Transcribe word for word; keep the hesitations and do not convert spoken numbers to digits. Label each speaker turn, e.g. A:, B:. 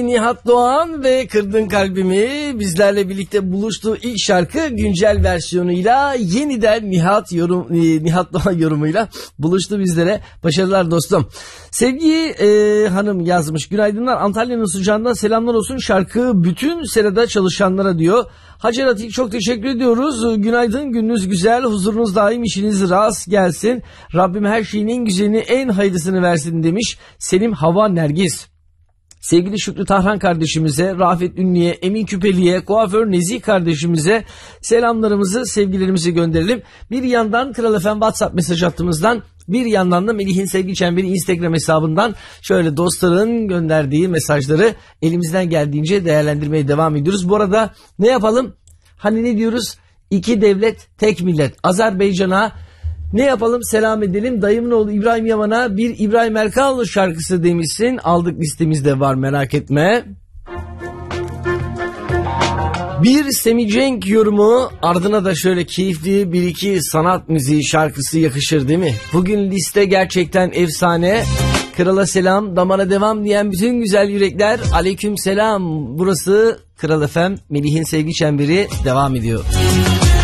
A: Nihat Doğan ve Kırdın Kalbimi bizlerle birlikte buluştuğu ilk şarkı güncel versiyonuyla yeniden Nihat yorum Nihat Doğan yorumuyla buluştu bizlere. Başarılar dostum. Sevgi e, hanım yazmış. Günaydınlar, Antalya'nın sıcağından selamlar olsun. Şarkı bütün serada çalışanlara diyor. Hacer Atik, çok teşekkür ediyoruz. Günaydın, gününüz güzel, huzurunuz daim, işiniz rast gelsin. Rabbim her şeyin en güzelini, en hayırlısını versin demiş Selim Hava Nergis. Sevgili Şükrü Tahran kardeşimize, Rafet Ünlü'ye, Emin Küpeli'ye, kuaför Nezih kardeşimize selamlarımızı, sevgilerimizi gönderelim. Bir yandan Kral F M WhatsApp mesaj hattımızdan, bir yandan da Melih'in Sevgi Çemberi Instagram hesabından şöyle dostların gönderdiği mesajları elimizden geldiğince değerlendirmeye devam ediyoruz. Bu arada ne yapalım? Hani ne diyoruz? İki devlet, tek millet. Azerbaycan'a ne yapalım? Selam edelim. Dayımın oğlu İbrahim Yaman'a bir İbrahim Erkaloğlu şarkısı demişsin. Aldık, listemizde var, merak etme. Bir Semih Cenk yorumu, ardına da şöyle keyifli bir iki sanat müziği şarkısı yakışır değil mi? Bugün liste gerçekten efsane. Krala selam, damara devam diyen bütün güzel yürekler, aleyküm selam. Burası Kral F M, Melih'in Sevgi Çemberi devam ediyor.